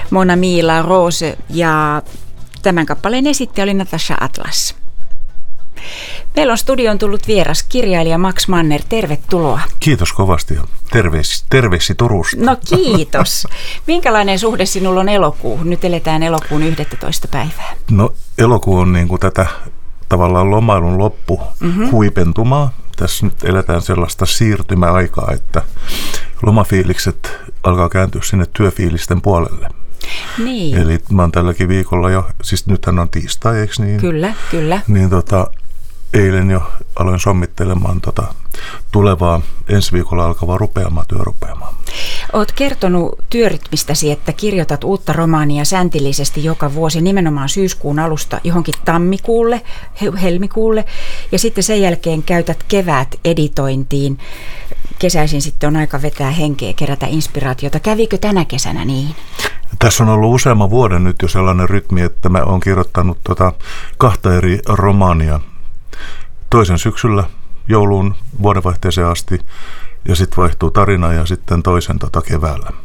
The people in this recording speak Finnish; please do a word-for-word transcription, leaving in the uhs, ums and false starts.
Mon Ami La Rose, ja tämän kappaleen esittäjä oli Natasha Atlas. Meillä on studioon tullut vieras kirjailija Max Manner. Tervetuloa. Kiitos kovasti ja terveisi, terveisi Turusta. No kiitos. Minkälainen suhde sinulla on elokuuhun? Nyt eletään elokuun yhdestoista päivää. No elokuu on niin kuin tätä tavallaan lomailun loppu mm-hmm. huipentumaa. Tässä nyt eletään sellaista siirtymäaikaa, että lomafiilikset alkaa kääntyä sinne työfiilisten puolelle. Niin. Eli mä oon tälläkin viikolla jo, siis nythän on tiistai, eikö niin? Kyllä, kyllä. Niin tota, eilen jo aloin sommittelemaan tota tulevaa ensi viikolla alkavaa rupeamaa, työrupeamaa. Olet kertonut työrytmistäsi, että kirjoitat uutta romaania säntillisesti joka vuosi nimenomaan syyskuun alusta johonkin tammikuulle, helmikuulle, ja sitten sen jälkeen käytät kevät editointiin. Kesäisin sitten on aika vetää henkeä, kerätä inspiraatiota. Kävikö tänä kesänä niin? Tässä on ollut useamman vuoden nyt jo sellainen rytmi, että mä oon kirjoittanut tota kahta eri romaania. Toisen syksyllä jouluun vuodenvaihteeseen asti ja sitten vaihtuu tarina ja sitten toisen tota keväällä.